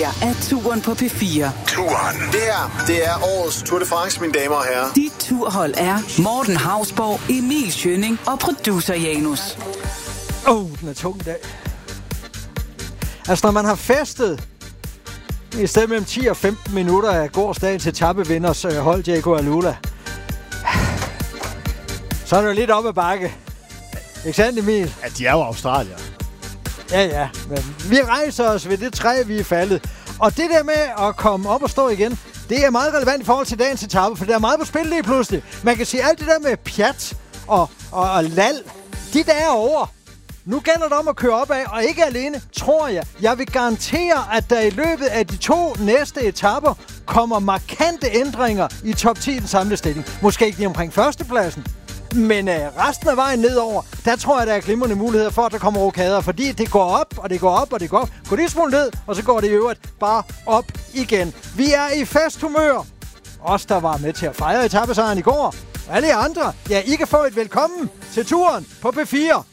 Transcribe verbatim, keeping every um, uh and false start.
her er Touren på P fire. Touren. Det her, det er årets Tour de France, mine damer og herrer. Dit turhold er Morten Hausborg, Emil Schønning og producer Janus. Åh, oh, den er tung i dag. Altså, når man har festet i stedet mellem ti og femten minutter af gårdsdagens etapevinders øh, hold, Jaco Alula, så er det jo lidt op ad bakke. Ikke sandt, Emil? Ja, de er jo australier. Ja, ja, men vi rejser os ved det træ, vi er faldet. Og det der med at komme op og stå igen, det er meget relevant i forhold til dagens etape, for der er meget på spil lige pludselig. Man kan sige, alt det der med pjat og, og, og lal, de der er over. Nu gælder det om at køre opad, og ikke alene, tror jeg. Jeg vil garantere, at der i løbet af de to næste etaper kommer markante ændringer i top ti den samlede stilling. Måske ikke lige omkring førstepladsen, men øh, resten af vejen nedover, der tror jeg, der er glimrende muligheder for, at der kommer rokader, fordi det går op, og det går op, og det går op. Går lige smule ned, og så går det i øvrigt bare op igen. Vi er i festhumør. Os, der var med til at fejre etapesejren i går, og alle andre, ja, I kan få et velkommen til turen på P fire.